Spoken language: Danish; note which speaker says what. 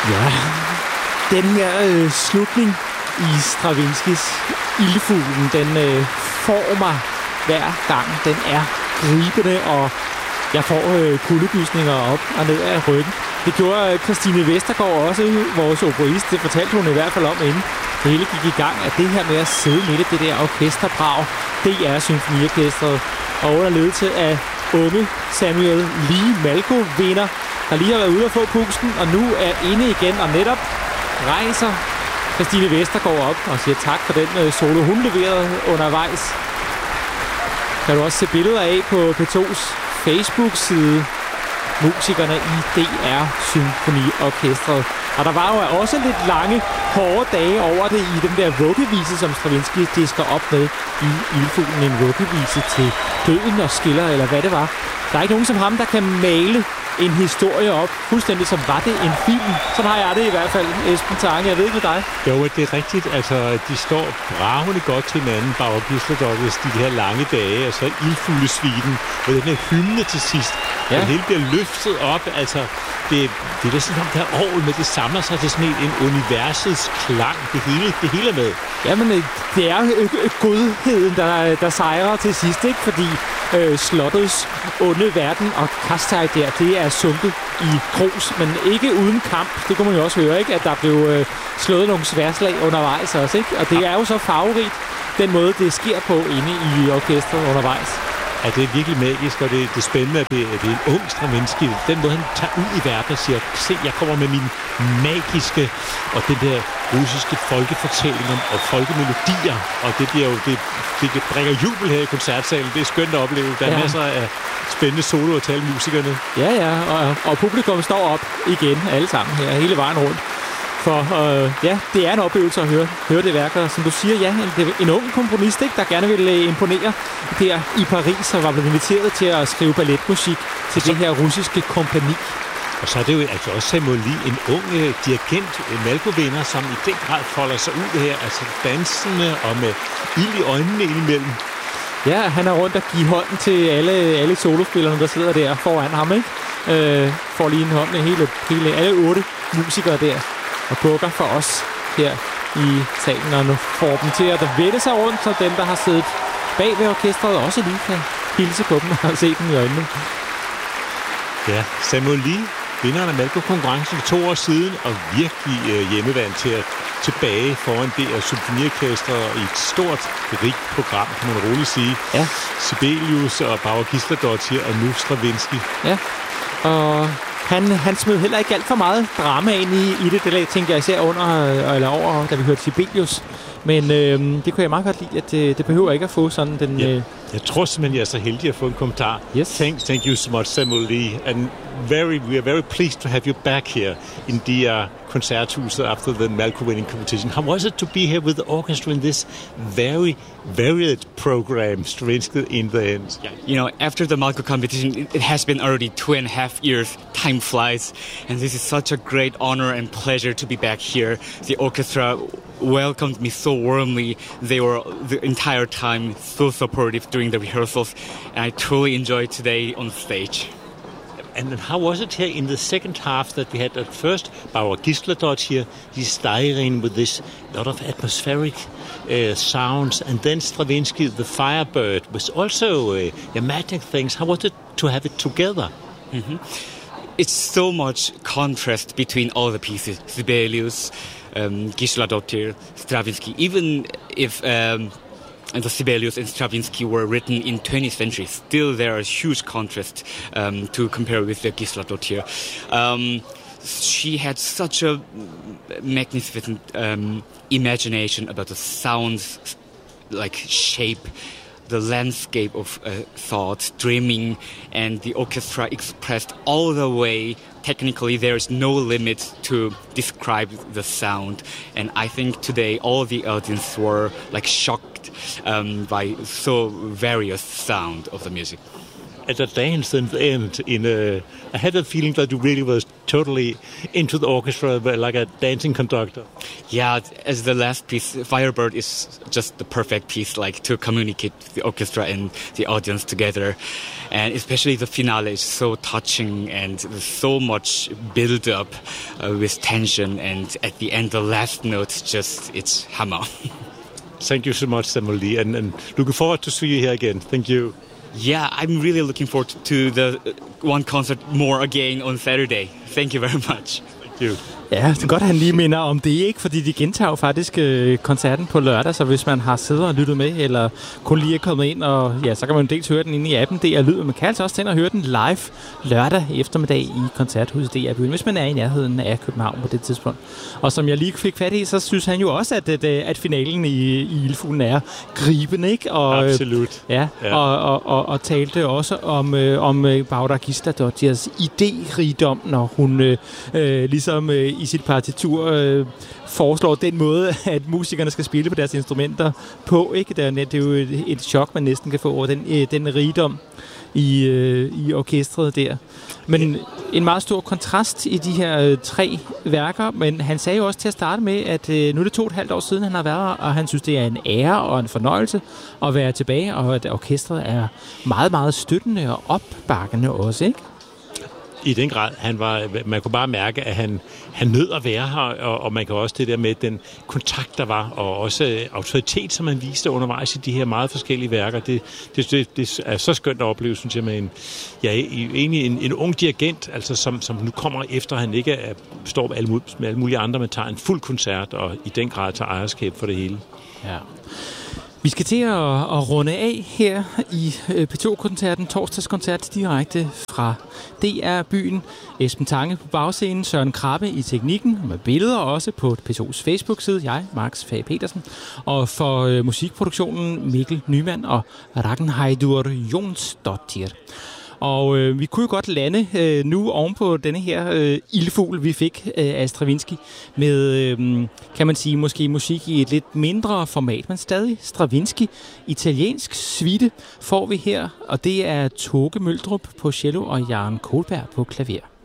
Speaker 1: Ja, den her slutning i Stravinskys Ildfuglen, den får mig hver gang. Den er gribende, og jeg får kuldegysninger op og ned af ryggen. Det gjorde Christine Vestergaard også, vores oboist. Det fortalte hun i hvert fald om, inden det hele gik i gang, at det her med at sidde midt i det der orkesterbrag, det er symfoniorkestret. Og under ledelse af unge Samuel Lee Malko-vinder, der lige har været ude at få pulsen, og nu er inde igen, og netop rejser Christine Vestergaard op og siger tak for den solo, hun leverede undervejs. Kan du også se billeder af på P2's Facebook-side. Musikerne i DR Symfoniorkestret. Og der var jo også lidt lange, hårde dage over det i den der vuggevise, som Stravinsky disker op med i Ildfuglen. En vuggevise til døden og skiller, eller hvad det var. Der er ikke nogen som ham, der kan male en historie op, fuldstændig som var det en film. Sådan har jeg det i hvert fald, Esben Tange. Jeg ved ikke med dig.
Speaker 2: Jo, det er rigtigt. Altså, de står bravende godt til hinanden, Bauer Gisler-Dotters, de her lange dage, og så Ildfuglesviten, og den her hymne til sidst. Ja. Det hele bliver løftet op. Altså, det er da sådan, der orgel med, det samler sig til sådan en universets klang. Det hele er med.
Speaker 1: Jamen, det er godheden, der sejrer til sidst, ikke? Fordi slottets onde verden og Kastai der, det er sunket i grus, men ikke uden kamp. Det kunne man jo også høre, ikke? At der blev slået nogle sværslag undervejs også, ikke? Og det er jo så farverigt, den måde, det sker på inde i orkestret undervejs.
Speaker 2: Ja, det er virkelig magisk, og det er spændende, at det er en ung Stravinsky. Den måde, han tager ud i verden og siger, se, jeg kommer med mine magiske og den der russiske folkefortælling og folkemelodier. Og det bliver jo, det bringer jubel her i koncertsalen. Det er skønt at opleve. Der er masser af spændende solo og musikerne.
Speaker 1: Ja, og publikum står op igen, alle sammen her, hele vejen rundt. For det er en oplevelse at høre det værk, og som du siger, ja, en ung komponist, ikke, der gerne ville imponere der i Paris, og var blevet inviteret til at skrive balletmusik til det her russiske kompagni.
Speaker 2: Og så er det jo altså også Samuel Lee, en ung dirigent, Malko-vinder, som i den grad folder sig ud her, altså dansende og med ild i øjnene indimellem.
Speaker 1: Ja, han er rundt og giver hånden til alle solospillerne, der sidder der foran ham, ikke? Får lige en hånd med hele alle 8 musikere der. Og bukker for os her i salen, og nu får dem til at vende sig rundt, så dem, der har siddet bag ved orkestret, også lige kan hilse på dem og se dem i øjnene.
Speaker 2: Ja, Samuel Lee, vinderen af Malko-konkurrencen for 2 år siden, og virkelig hjemmevand til at tilbage foran det af symfoniorkestret i et stort, rigt program, kan man roligt sige.
Speaker 1: Ja.
Speaker 2: Sibelius og Bauer Gisler-Dotter og nu Stravinsky.
Speaker 1: Ja, og han smed heller ikke alt for meget drama ind i det. Det tænker jeg især over, da vi hørte Sibelius. Men det kunne jeg meget godt lide, at det behøver ikke at få sådan den...
Speaker 2: Jeg tror simpelthen, jeg er så heldig at få en kommentar.
Speaker 1: Yes.
Speaker 2: Thank you so much, Samuel Lee. And we are very pleased to have you back here in the Koncerthuset after the Malko-winning competition. How was it to be here with the orchestra in this very varied program, Stravinsky in the end?
Speaker 3: You know, after the Malko competition, it has been already 2.5 years. Time flies. And this is such a great honor and pleasure to be back here. The orchestra welcomed me so warmly. They were the entire time so supportive during the rehearsals, and I truly enjoyed today on stage.
Speaker 2: And how was it here in the second half that we had at first Bauer Gisler-Dotter here, he's styling with this lot of atmospheric sounds, and then Stravinsky, the Firebird, was also dramatic things. How was it to have it together?
Speaker 3: Mm-hmm. It's so much contrast between all the pieces. Sibelius, Gisler-Dotter, Stravinsky. Even if the Sibelius and Stravinsky were written in 20th century, still there is huge contrast to compare with the Gisler-Dotter. She had such a magnificent imagination about the sounds, like shape, the landscape of thoughts, dreaming, and the orchestra expressed all the way. Technically, there is no limit to describe the sound, and I think today all the audience were like shocked by so various sound of the music.
Speaker 2: at the dance and end I had a feeling that you really was totally into the orchestra, like a dancing conductor.
Speaker 3: Yeah, as the last piece, Firebird is just the perfect piece, like to communicate the orchestra and the audience together. And especially the finale is so touching and there's so much build up with tension. And at the end, the last note, it's hammer.
Speaker 2: Thank you so much, Samuel Lee, and looking forward to see you here again. Thank you.
Speaker 3: Yeah, I'm really looking forward to the one concert more again on Saturday. Thank you very much.
Speaker 2: Thank you.
Speaker 1: Ja, det er godt, at han lige minder om det, ikke? Fordi de gentager jo faktisk koncerten på lørdag, så hvis man har siddet og lyttet med, eller kun lige er kommet ind, og ja, så kan man jo dels høre den inde i appen, DR Lyd, man kan altså også tænde og høre den live lørdag eftermiddag i Koncerthuset DR Byen, hvis man er i nærheden af København på det tidspunkt. Og som jeg lige fik fat i, så synes han jo også, at finalen i Ildfuglen er gribende, ikke? Og,
Speaker 2: absolut.
Speaker 1: Ja. Og talte også om Bára Gísladóttirs idérigdom, når hun ligesom i sit partitur foreslår den måde, at musikerne skal spille på deres instrumenter på, ikke? Det er jo et chok, man næsten kan få over den rigdom i orkestret der. Men en meget stor kontrast i de her 3 værker, men han sagde jo også til at starte med, at nu er det 2,5 år siden, han har været her, og han synes, det er en ære og en fornøjelse at være tilbage, og at orkestret er meget, meget støttende og opbakkende også, ikke?
Speaker 2: I den grad, man kunne bare mærke, at han nød at være her, og man kan også det der med den kontakt, der var, og også autoritet, som han viste undervejs i de her meget forskellige værker. Det er så skønt at opleve, synes jeg, med en ung dirigent, altså som nu kommer efter, han ikke står med alle mulige andre, men tager en fuld koncert, og i den grad tager ejerskab for det hele.
Speaker 1: Ja. Vi skal til at runde af her i P2-koncerten, torsdagskoncert direkte fra DR Byen. Esben Tange på bagscenen, Søren Krabbe i teknikken, med billeder også på P2's Facebook-side. Jeg, Max Fage Petersen. Og for musikproduktionen Mikkel Nyman og Ragnheidur Jónsdóttir. Og vi kunne jo godt lande nu ovenpå denne her ildfugl, vi fik af Stravinsky, med, kan man sige, måske musik i et lidt mindre format, men stadig Stravinsky. Italiensk suite får vi her, og det er Toge Møldrup på cello og Jørgen Kohlberg på klaver.